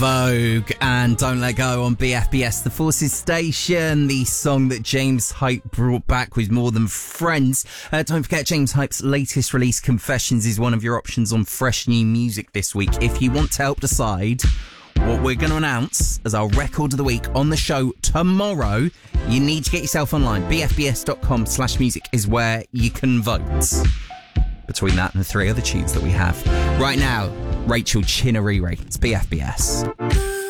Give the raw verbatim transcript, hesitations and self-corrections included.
Vogue and Don't Let Go on B F B S, The Forces Station, the song that James Hype brought back with More Than Friends. Uh, don't forget, James Hype's latest release, Confessions, is one of your options on Fresh New Music this week. If you want to help decide what we're going to announce as our record of the week on the show tomorrow, you need to get yourself online. bfbs.com slash music is where you can vote. Between that and the three other tunes that we have. Right now, Rachel Chinarire. It's B F B S.